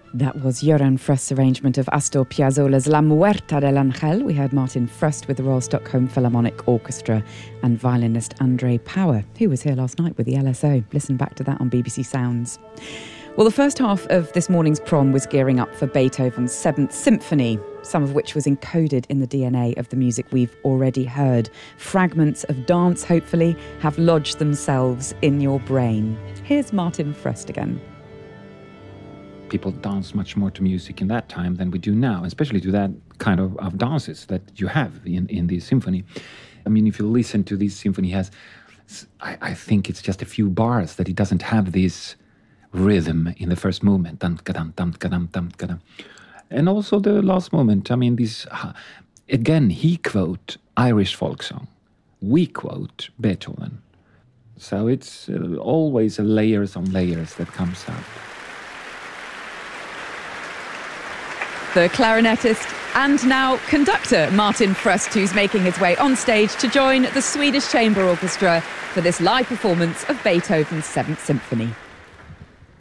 That was Göran Fröst's arrangement of Astor Piazzolla's La Muerta del Ángel. We heard Martin Fröst with the Royal Stockholm Philharmonic Orchestra and violinist Andre Power, who was here last night with the LSO. Listen back to that on BBC Sounds. Well, the first half of this morning's prom was gearing up for Beethoven's 7th Symphony, some of which was encoded in the DNA of the music we've already heard. Fragments of dance, hopefully, have lodged themselves in your brain. Here's Martin Fröst again. People dance much more to music in that time than we do now, especially to that kind of dances that you have in the symphony. I mean, if you listen to this symphony, I think it's just a few bars that it doesn't have this rhythm in the first movement. And also the last moment. I mean, this again, he quote Irish folk song. We quote Beethoven. So it's always layers on layers that comes out. The clarinetist and now conductor Martin Fröst, who's making his way on stage to join the Swedish Chamber Orchestra for this live performance of Beethoven's 7th Symphony.